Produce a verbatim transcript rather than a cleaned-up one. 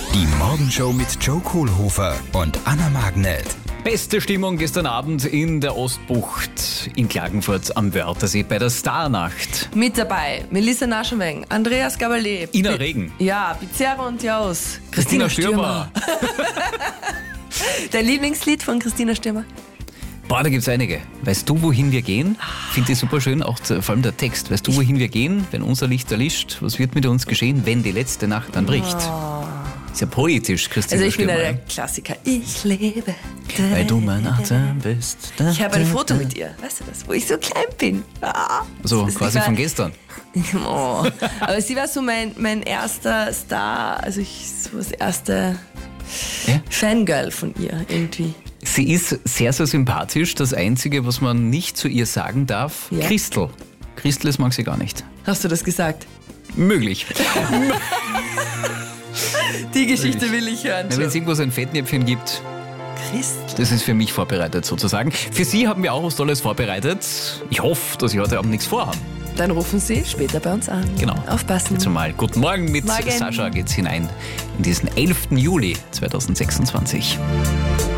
Die Morgenshow mit Joe Kohlhofer und Anna Magnet. Beste Stimmung gestern Abend in der Ostbucht in Klagenfurt am Wörthersee bei der Starnacht. Mit dabei Melissa Naschenweng, Andreas Gabalier, Ina Regen. Ja, Pizarro und Jaus, Christina Stürmer. Dein Lieblingslied von Christina Stürmer? Boah, da gibt's einige. Weißt du, wohin wir gehen? Finde ich super schön, auch zu, vor allem der Text. Weißt du, wohin wir gehen, wenn unser Licht erlischt? Was wird mit uns geschehen, wenn die letzte Nacht anbricht? Oh. Ist ja poetisch, Christina Also ich bin Stürmer. der Klassiker. Ich lebe. Weil du mein Atem bist. Da, Ich habe ein da, Foto da. mit ihr, weißt du das, wo ich so klein bin. Ah. So, Das- quasi ich war- von gestern. Oh. Aber sie war so mein, mein erster Star, also ich so das erste Ja? Fangirl von ihr irgendwie. Sie ist sehr, sehr sympathisch. Das Einzige, was man nicht zu ihr sagen darf, Ja. Christel. Christel, das mag sie gar nicht. Hast du das gesagt? Möglich. Die Geschichte will ich hören. Na, wenn es irgendwo so ein Fettnäpfchen gibt, Christ. das ist für mich vorbereitet sozusagen. Für Sie haben wir auch was Tolles vorbereitet. Ich hoffe, dass Sie heute Abend nichts vorhaben. Dann rufen Sie später bei uns an. Genau. Aufpassen. Jetzt einmal guten Morgen mit Morgen. Sascha geht's hinein in diesen elften Juli zweitausendsechsundzwanzig.